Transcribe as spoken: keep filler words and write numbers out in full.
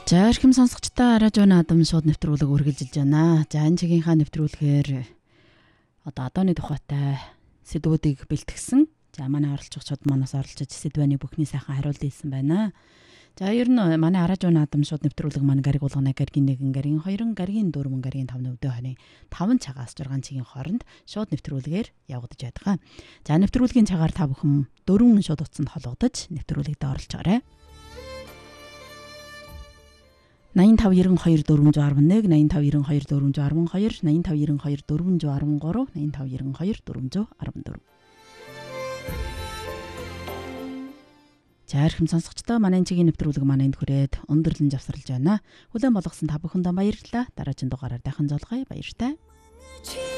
За эрхэм сонсогчдоо радио наадам шууд нэвтрүүлэг үргэлжилж байна. За энэ чигийнхаа нэвтрүүлгээр одоо одооны тухайтай сэдвүүдийг бэлтгэсэн. За манай оролцогчид манаас оролцож сэдвэний бүхний сайхан хариулт хийсэн байна. За ер нь манай радио наадам шууд нэвтрүүлэг маань гариг болгоно гаригийн нэгэн, гаригийн хоёрын, гаригийн дөрвөн, гаригийн тавны өдөө хоног таван цагаас зургаан цагийн хооронд шууд нэвтрүүлгээр явагдаж байдаг. За нэвтрүүлгийн цагаар та бүхэн дөрвөн шууд утсанд холбогдож нэвтрүүлэгт оролцоорой. найман тав ерөн хоёр дөрвөн арван нэг, найман тав ерөн хоёр дөрвөн арван хоёр, найман тав ерөн хоёр дөрвөн арван гурав, найман тав ерөн хоёр дөрвөн арван дөрвөн. За эрхэм сонсогчдоо манай чигийн нэвтрүүлэг манайд хүрээд өндөрлөн завсарлаж байна. Хүлээн болгосон та бүхэндээ баярлалаа. Дараагийн дугаараар дахин золгоё. Баяртай.